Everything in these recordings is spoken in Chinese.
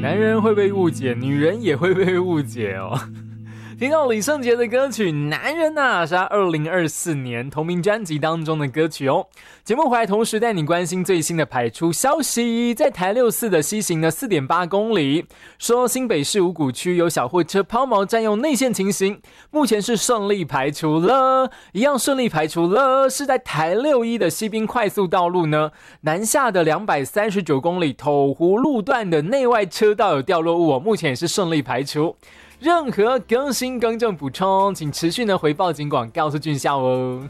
男人会被误解，女人也会被误解哦。听到李圣杰的歌曲《男人啊》是他2024年同名专辑当中的歌曲哦。节目回来同时带你关心最新的排出消息，在台64的西行呢 4.8 公里，说新北市五股区有小货车抛锚占用内线情形，目前是顺利排除了，是在台61的西滨快速道路呢，南下的239公里头湖路段的内外车道有掉落物哦，目前也是顺利排除。任何更新更正补充，请持续呢回报警广告诉俊孝哦。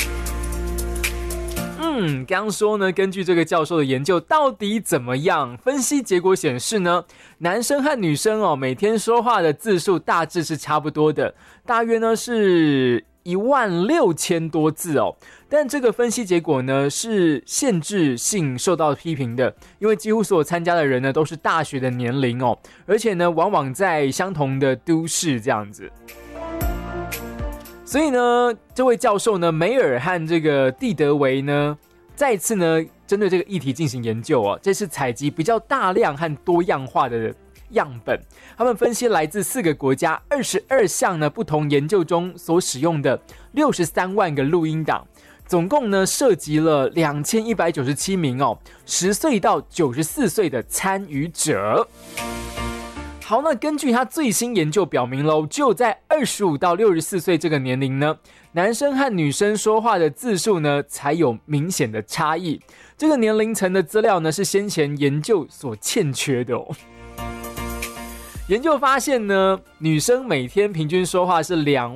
刚说呢，根据这个教授的研究，到底怎么样？分析结果显示呢，男生和女生哦，每天说话的字数大致是差不多的，大约呢是16000多字哦。但这个分析结果呢是限制性受到批评的，因为几乎所有参加的人呢都是大学的年龄哦，而且呢往往在相同的都市这样子。所以呢，这位教授呢梅尔和这个蒂德维呢再次呢针对这个议题进行研究哦，这是采集比较大量和多样化的样本，他们分析来自4个国家22项呢不同研究中所使用的63万个录音档，总共呢涉及了2197名10岁到94岁的参与者。好，那根据他最新研究表明咯，只有在25到64岁这个年龄呢，男生和女生说话的字数呢才有明显的差异。这个年龄层的资料呢是先前研究所欠缺的哦。研究发现呢，女生每天平均说话是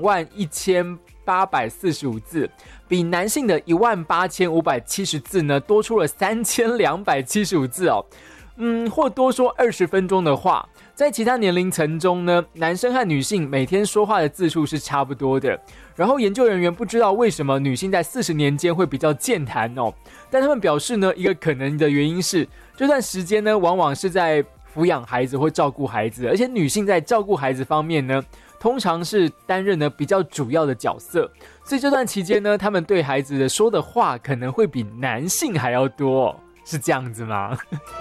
21845字，比男性的18570字呢多出了3275字哦。或多说20分钟的话。在其他年龄层中呢，男生和女性每天说话的字数是差不多的。然后研究人员不知道为什么女性在40年间会比较健谈哦，但他们表示呢，一个可能的原因是这段时间呢往往是在抚养孩子或照顾孩子，而且女性在照顾孩子方面呢通常是担任呢比较主要的角色，所以这段期间呢他们对孩子的说的话可能会比男性还要多哦，是这样子吗？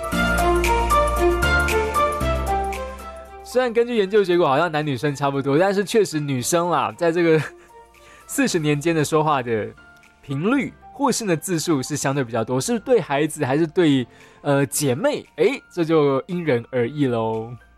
虽然根据研究结果好像男女生差不多，但是确实女生啦，在这个40年间的说话的频率或是呢字数是相对比较多，是对孩子还是对姐妹，这就因人而异咯。